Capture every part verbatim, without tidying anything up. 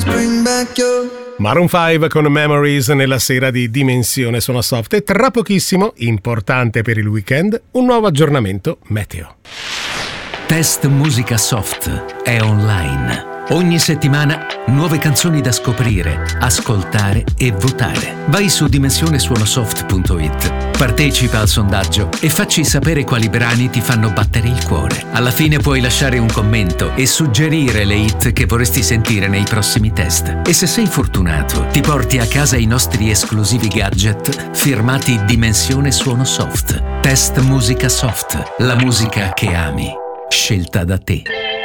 Maroon cinque con Memories nella sera di Dimensione Suono Soft e tra pochissimo, importante per il weekend, un nuovo aggiornamento meteo. Test Musica Soft è online. Ogni settimana nuove canzoni da scoprire, ascoltare e votare. Vai su dimensione suono soft punto it, partecipa al sondaggio e facci sapere quali brani ti fanno battere il cuore. Alla fine puoi lasciare un commento e suggerire le hit che vorresti sentire nei prossimi test. E se sei fortunato, ti porti a casa i nostri esclusivi gadget firmati Dimensione Suono Soft. Test Musica Soft, la musica che ami, scelta da te.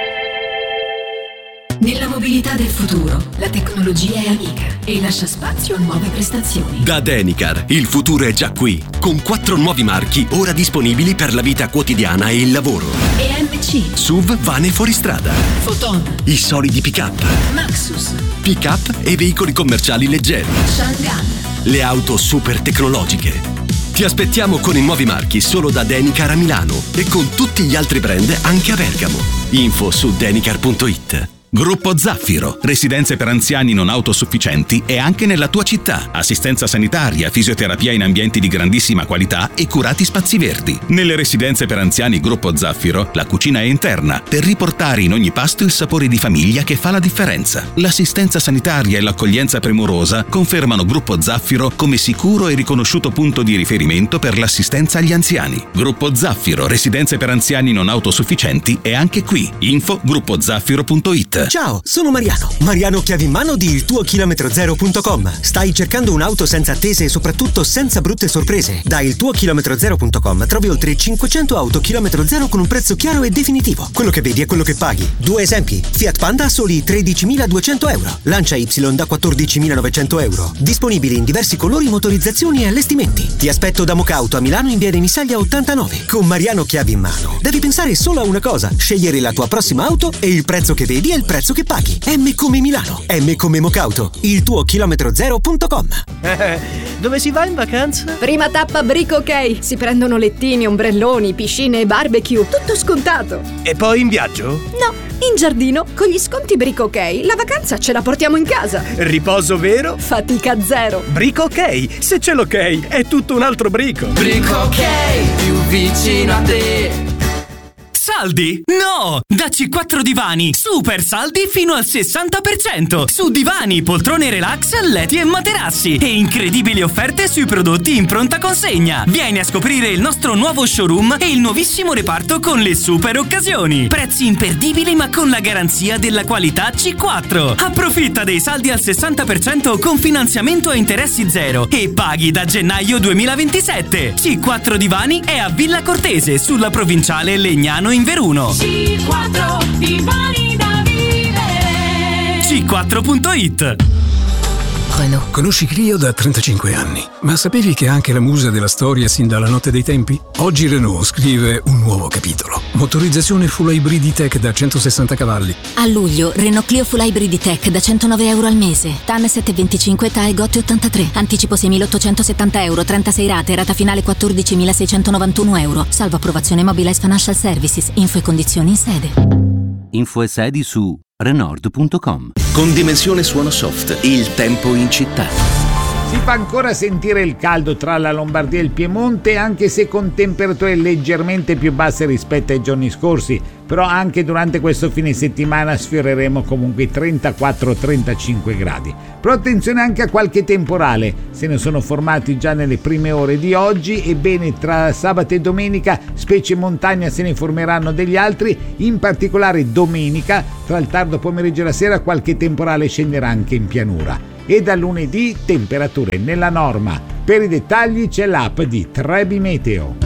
Nella mobilità del futuro, la tecnologia è amica e lascia spazio a nuove prestazioni. Da Denicar, il futuro è già qui, con quattro nuovi marchi ora disponibili per la vita quotidiana e il lavoro. E M C, S U V, van e fuoristrada, Photon, i solidi pick-up, Maxus, pick-up e veicoli commerciali leggeri, Shangan, le auto super tecnologiche. Ti aspettiamo con i nuovi marchi solo da Denicar a Milano e con tutti gli altri brand anche a Bergamo. Info su denicar punto it. Gruppo Zaffiro, residenze per anziani non autosufficienti e anche nella tua città. Assistenza sanitaria, fisioterapia in ambienti di grandissima qualità e curati spazi verdi. Nelle residenze per anziani Gruppo Zaffiro, la cucina è interna per riportare in ogni pasto il sapore di famiglia che fa la differenza. L'assistenza sanitaria e l'accoglienza premurosa confermano Gruppo Zaffiro come sicuro e riconosciuto punto di riferimento per l'assistenza agli anziani. Gruppo Zaffiro, residenze per anziani non autosufficienti è anche qui. Info gruppo zaffiro punto it. Ciao, sono Mariano. Mariano chiavi in mano di il tuo chilometro zero punto com. Stai cercando un'auto senza attese e soprattutto senza brutte sorprese? Da il tuo chilometro zero punto com trovi oltre cinquecento auto chilometro zero con un prezzo chiaro e definitivo. Quello che vedi è quello che paghi. Due esempi: Fiat Panda a soli tredicimiladuecento euro, Lancia Y da quattordicimilanovecento euro. Disponibili in diversi colori, motorizzazioni e allestimenti. Ti aspetto da Mocauto a Milano in via De Misaglia ottantanove. Con Mariano chiavi in mano devi pensare solo a una cosa: scegliere la tua prossima auto e il prezzo che vedi è il prezzo che paghi. M come Milano, M come Mocauto, il tuo chilometro zero punto com. Dove si va in vacanza? Prima tappa Brico Ok. Si prendono lettini, ombrelloni, piscine e barbecue. Tutto scontato. E poi in viaggio? No, in giardino. Con gli sconti Brico Ok la vacanza ce la portiamo in casa. Riposo vero? Fatica zero. Brico Ok. Se c'è l'ok è tutto un altro brico. Brico Ok, più vicino a te. Saldi? No! Da C quattro Divani, super saldi fino al sessanta per cento su divani, poltrone relax, letti e materassi e incredibili offerte sui prodotti in pronta consegna. Vieni a scoprire il nostro nuovo showroom e il nuovissimo reparto con le super occasioni. Prezzi imperdibili ma con la garanzia della qualità C quattro. Approfitta dei saldi al sessanta per cento con finanziamento a interessi zero e paghi da gennaio duemilaventisette. C quattro Divani è a Villa Cortese sulla provinciale Legnano in Veruno. C quattro Divani da vivere. C quattro punto it. Renault. Conosci Clio da trentacinque anni, ma sapevi che è anche la musa della storia sin dalla notte dei tempi? Oggi Renault scrive un nuovo capitolo. Motorizzazione Full Hybrid E-Tech da centosessanta cavalli. A luglio, Renault Clio Full Hybrid E-Tech da centonove euro al mese. T A N sette virgola venticinque, T A E Gotti ottantatré. Anticipo seimilaottocentosettanta euro, trentasei rate, rata finale quattordicimilaseicentonovantuno euro. Salvo approvazione Mobilize Financial Services. Info e condizioni in sede. Info e sedi su renault punto com. Con Dimensione Suono Soft, il tempo in città. Si fa ancora sentire il caldo tra la Lombardia e il Piemonte, anche se con temperature leggermente più basse rispetto ai giorni scorsi, però anche durante questo fine settimana sfioreremo comunque i trentaquattro trentacinque gradi. Però attenzione anche a qualche temporale, se ne sono formati già nelle prime ore di oggi, ebbene tra sabato e domenica, specie in montagna, se ne formeranno degli altri, in particolare domenica, tra il tardo pomeriggio e la sera qualche temporale scenderà anche in pianura. E da lunedì temperature nella norma. Per i dettagli c'è l'app di Trebi Meteo.